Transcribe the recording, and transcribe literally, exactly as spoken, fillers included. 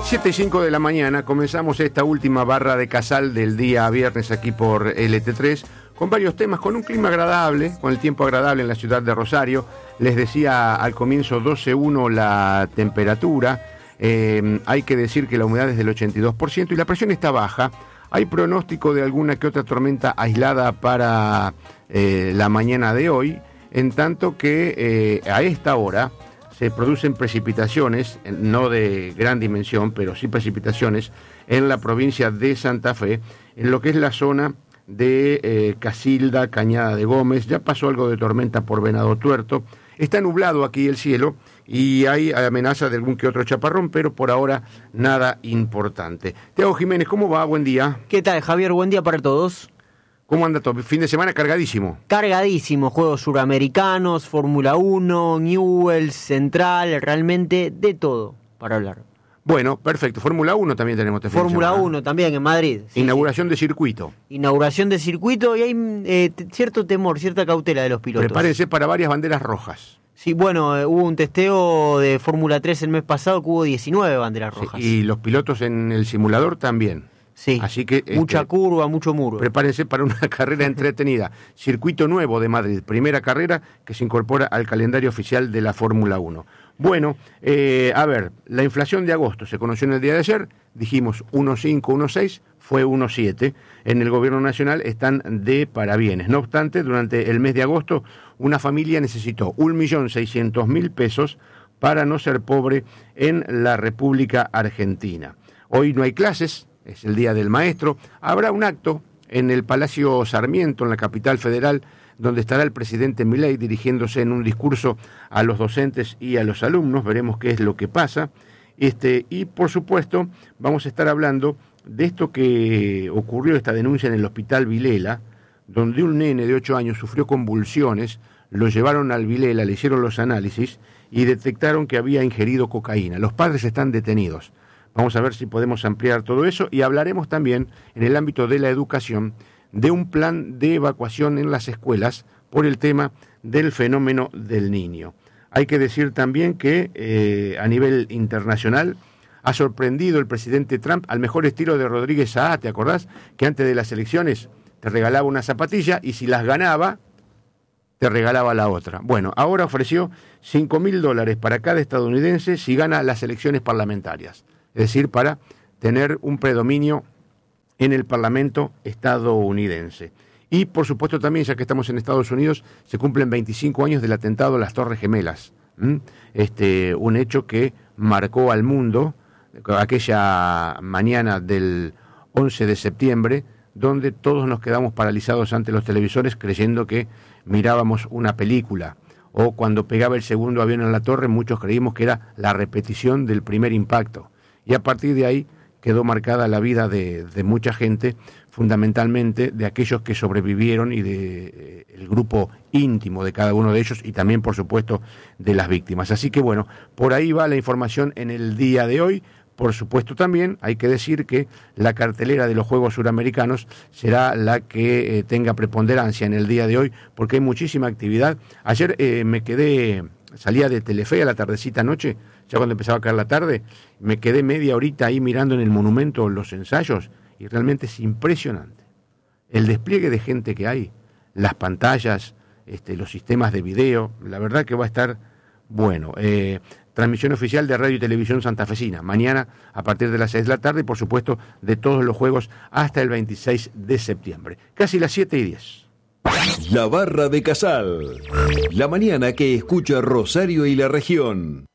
siete y cinco de la mañana comenzamos esta última barra de Casal del día viernes aquí por L T tres con varios temas, con un clima agradable, con el tiempo agradable en la ciudad de Rosario. Les decía al comienzo doce uno la temperatura, eh, hay que decir que la humedad es del ochenta y dos por ciento y la presión está baja. Hay pronóstico de alguna que otra tormenta aislada para eh, la mañana de hoy, en tanto que eh, a esta hora se producen precipitaciones, no de gran dimensión, pero sí precipitaciones, en la provincia de Santa Fe, en lo que es la zona de eh, Casilda, Cañada de Gómez. Ya pasó algo de tormenta por Venado Tuerto. Está nublado aquí el cielo y hay amenaza de algún que otro chaparrón, pero por ahora nada importante. Thiago Jiménez, ¿cómo va? Buen día. ¿Qué tal, Javier? Buen día para todos. ¿Cómo anda todo? Fin de semana cargadísimo. Cargadísimo, juegos suramericanos, Fórmula uno, Newell's, Central, realmente de todo para hablar. Bueno, perfecto. Fórmula uno también tenemos este fin de Fórmula semana. uno también en Madrid. Sí, Inauguración sí. de circuito. Inauguración de circuito y hay eh, t- cierto temor, cierta cautela de los pilotos. Prepárense para varias banderas rojas. Sí, bueno, eh, hubo un testeo de Fórmula tres el mes pasado que hubo diecinueve banderas rojas. Sí, y los pilotos en el simulador también. Sí, así que mucha este, curva, mucho muro. Prepárense para una carrera entretenida. Circuito nuevo de Madrid, primera carrera que se incorpora al calendario oficial de la Fórmula uno. Bueno, eh, a ver, la inflación de agosto se conoció en el día de ayer, dijimos uno coma cinco, uno coma seis, fue uno coma siete. En el gobierno nacional están de parabienes. No obstante, durante el mes de agosto, una familia necesitó un millón seiscientos mil pesos para no ser pobre en la República Argentina. Hoy no hay clases, es el Día del Maestro. Habrá un acto en el Palacio Sarmiento, en la capital federal, donde estará el presidente Milei dirigiéndose en un discurso a los docentes y a los alumnos. Veremos qué es lo que pasa. Este, y, por supuesto, vamos a estar hablando de esto que ocurrió, esta denuncia en el Hospital Vilela, donde un nene de ocho años sufrió convulsiones, lo llevaron al Vilela, le hicieron los análisis y detectaron que había ingerido cocaína. Los padres están detenidos. Vamos a ver si podemos ampliar todo eso y hablaremos también en el ámbito de la educación de un plan de evacuación en las escuelas por el tema del fenómeno del Niño. Hay que decir también que eh, a nivel internacional ha sorprendido el presidente Trump al mejor estilo de Rodríguez Saá, ¿te acordás? Que antes de las elecciones te regalaba una zapatilla y si las ganaba te regalaba la otra. Bueno, ahora ofreció cinco mil dólares para cada estadounidense si gana las elecciones parlamentarias. Es decir, para tener un predominio en el Parlamento estadounidense. Y, por supuesto, también, ya que estamos en Estados Unidos, se cumplen veinticinco años del atentado a las Torres Gemelas. ¿Mm? Este, un hecho que marcó al mundo aquella mañana del once de septiembre, donde todos nos quedamos paralizados ante los televisores creyendo que mirábamos una película. O cuando pegaba el segundo avión en la torre, muchos creímos que era la repetición del primer impacto. Y a partir de ahí quedó marcada la vida de, de mucha gente, fundamentalmente de aquellos que sobrevivieron y de eh, el grupo íntimo de cada uno de ellos y también, por supuesto, de las víctimas. Así que bueno, por ahí va la información en el día de hoy. Por supuesto también hay que decir que la cartelera de los Juegos Suramericanos será la que eh, tenga preponderancia en el día de hoy, porque hay muchísima actividad. Ayer eh, me quedé, salía de Telefe a la tardecita anoche, ya cuando empezaba a caer la tarde, me quedé media horita ahí mirando en el monumento los ensayos y realmente es impresionante. El despliegue de gente que hay, las pantallas, este, los sistemas de video, la verdad que va a estar bueno. Eh, transmisión oficial de Radio y Televisión Santafesina, mañana a partir de las seis de la tarde y por supuesto de todos los juegos hasta el veintiséis de septiembre. Casi las siete y diez. La barra de Casal. La mañana que escucha Rosario y la región.